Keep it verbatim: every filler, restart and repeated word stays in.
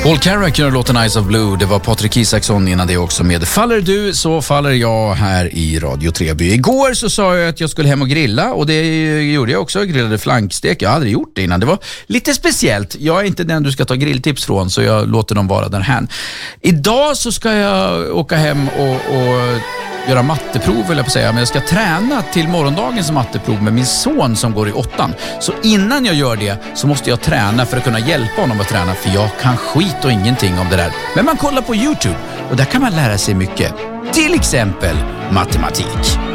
Paul Carrack gör låten Eyes of Blue. Det var Patrik Isaksson innan det också med Faller du så faller jag här i Radio Treby. Igår så sa jag att jag skulle hem och grilla och det gjorde jag också. Jag grillade flankstek. Jag hade aldrig gjort det innan. Det var lite speciellt. Jag är inte den du ska ta grilltips från så jag låter dem vara därhän. Idag så ska jag åka hem och, och göra matteprov eller på säga, men jag ska träna till morgondagens matteprov med min son som går i åttan. Så innan jag gör det så måste jag träna för att kunna hjälpa honom att träna, för jag kan skit och ingenting om det där. Men man kollar på YouTube och där kan man lära sig mycket. Till exempel matematik.